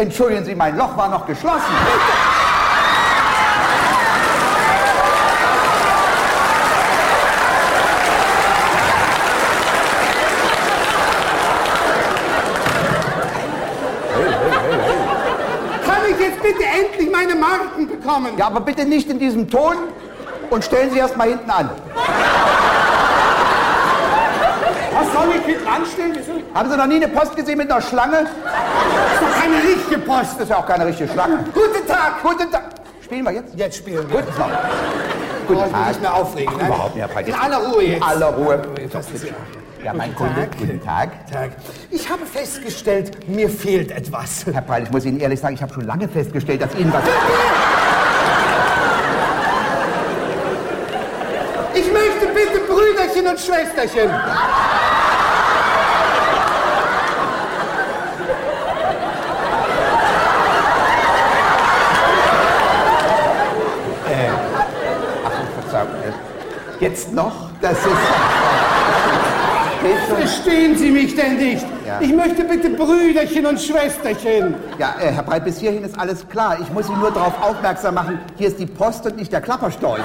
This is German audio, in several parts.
Entschuldigen Sie, mein Loch war noch geschlossen. Kann ich jetzt bitte endlich meine Marken bekommen? Ja, aber bitte nicht in diesem Ton und stellen Sie erst mal hinten an. Was soll ich hinten anstellen? Haben Sie noch nie eine Post gesehen mit einer Schlange? Das ist doch keine richtige Post. Das ist ja auch keine richtige Schlange. Guten Tag. Guten Tag. Spielen wir jetzt? Jetzt spielen wir. Gut, so. Guten Ich will Tag. nicht mehr aufregen. Nein. Überhaupt nicht, Herr Preis. In aller Ruhe jetzt. In aller Ruhe. Das ist Ja, mein Guten Kunde. Tag. Guten Tag. Tag. Ich habe festgestellt, mir fehlt etwas. Herr Preil, ich muss Ihnen ehrlich sagen, ich habe schon lange festgestellt, dass Ihnen was... Ich möchte bitte Brüderchen und Schwesterchen. Verzeihung. Jetzt noch? Das ist... Geht schon. Verstehen Sie mich denn nicht? Ja. Ich möchte bitte Brüderchen und Schwesterchen. Ja, Herr Breit, bis hierhin ist alles klar. Ich muss Sie nur darauf aufmerksam machen, hier ist die Post und nicht der Klapperstorch.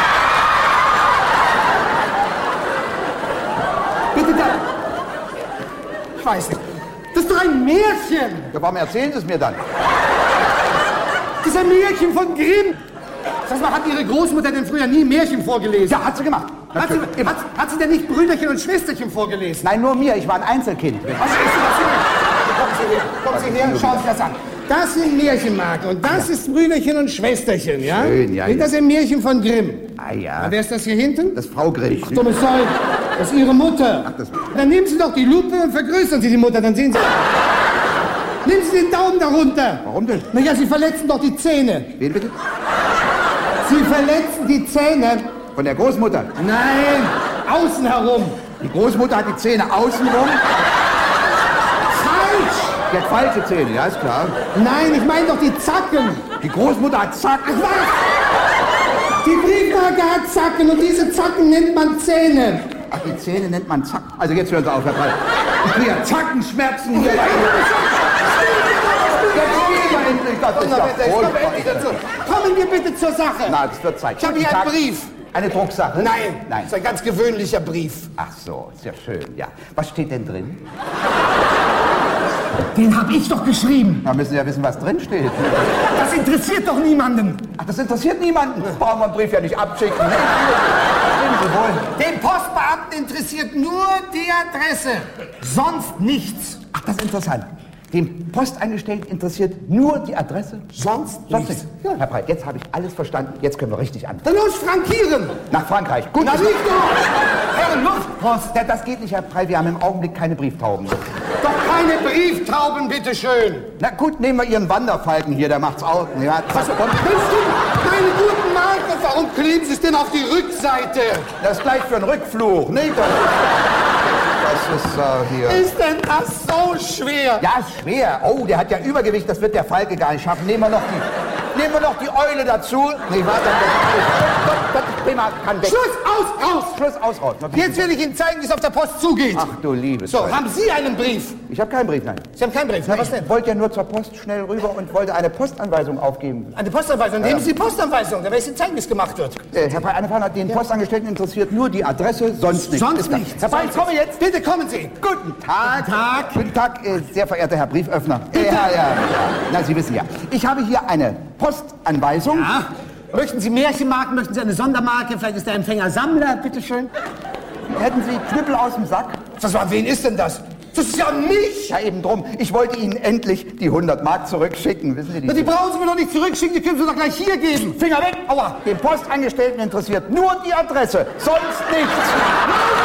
Bitte da. Ich weiß nicht. Das ist doch ein Märchen. Ja, warum erzählen Sie es mir dann? Das ist ein Märchen von Grimm. Sag mal, hat Ihre Großmutter denn früher nie Märchen vorgelesen? Ja, hat sie gemacht. Hat sie denn nicht Brüderchen und Schwesterchen vorgelesen? Nein, nur mir. Ich war ein Einzelkind. Was ist das? Kommen Sie her und schauen Sie das an. Das sind Märchenmarken und das ist Brüderchen und Schwesterchen, ja? Schön, ja, Und das ist ein Märchen von Grimm. Ah ja. Und wer ist das hier hinten? Das ist Frau Grimm. Dummes Zeug. Das ist Ihre Mutter. Ach, das- Dann nehmen Sie doch die Lupe und vergrößern Sie die Mutter, dann sehen Sie... Nehmen Sie den Daumen darunter. Warum denn? Na ja, Sie verletzen doch die Zähne. Wen bitte? Sie verletzen die Zähne. Von der Großmutter. Nein, außen herum. Die Großmutter hat die Zähne außenrum. Falsch. Die hat falsche Zähne, ja, ist klar. Nein, ich meine doch die Zacken. Die Großmutter hat Zacken. Was? Die Briefmarke hat Zacken und diese Zacken nennt man Zähne. Ach, die Zähne nennt man Zacken. Also jetzt hören Sie auf, Herr Preil. Ich kriege ja Zackenschmerzen hier. Jetzt spielen wir endlich. Das ist ja furchtbar. Kommen wir bitte zur Sache. Na, es wird Zeit. Ich habe hier Guten einen Tag. Brief. Eine Drucksache? Nein, Nein. das ist ein ganz gewöhnlicher Brief. Ach so, sehr schön, ja. Was steht denn drin? Den habe ich doch geschrieben. Da müssen Sie ja wissen, was drin steht. Das interessiert doch niemanden. Ach, das interessiert niemanden. Brauchen wir einen Brief ja nicht abschicken. Nee, nehmen Sie wohl. Den Postbeamten interessiert nur die Adresse. Sonst nichts. Ach, das ist interessant. Dem Posteingestellten interessiert nur die Adresse? Sonst Sonst nichts. nichts. Ja, Herr Breit, jetzt habe ich alles verstanden. Jetzt können wir richtig anfangen. Dann los, frankieren. Nach Frankreich. Gut. Na, nicht doch. Herren Luftpost. Ja, das geht nicht, Herr Breit. Wir haben im Augenblick keine Brieftauben. Doch keine Brieftauben, bitteschön. Na gut, nehmen wir Ihren Wanderfalken hier. Der macht's auch. Ja, Was? Meine guten Marken, warum kleben Sie es denn auf die Rückseite? das ist gleich für einen Rückflug. Nee, das ist hier... Ist denn das so schwer? Ja, ist schwer. Oh, der hat ja Übergewicht. Das wird der Falke gar nicht schaffen. Nehmen wir noch die Eule dazu. Nee, warte. Das ist prima. Kann weg. Schluss, raus. Schluss, raus. Jetzt will ich Ihnen zeigen, wie es auf der Post zugeht. Ach du liebes So, Gott. haben Sie einen Brief? Ich habe keinen Brief, nein. Sie haben keinen Brief. Na, was denn? Ich wollte ja nur zur Post schnell rüber und wollte eine Postanweisung aufgeben. Eine Postanweisung. Nehmen Sie die Postanweisung, da werde ich Ihnen zeigen, wie es gemacht wird. Herr Breit, eine Frage hat den Postangestellten interessiert nur die Adresse, sonst nichts. Sonst Ist klar. nichts. Herr Breit, ich komme jetzt. Bitte kommen Sie. Guten Tag. Guten Tag. Guten Tag, sehr verehrter Herr Brieföffner. Ja. Na, Sie wissen ja. Ich habe hier eine Postanweisung. Ja. Möchten Sie Märchenmarken? Möchten Sie eine Sondermarke? Vielleicht ist der Empfänger Sammler. Bitteschön. Hätten Sie Knüppel aus dem Sack? Was war, wen ist denn das? Das ist ja mich. Ja, eben drum. Ich wollte Ihnen endlich die 100 Mark zurückschicken. Wissen Sie, Die brauchen Sie mir doch nicht zurückschicken, die können Sie doch gleich hier geben. Finger weg! Aua! Den Postangestellten interessiert nur die Adresse, sonst nichts.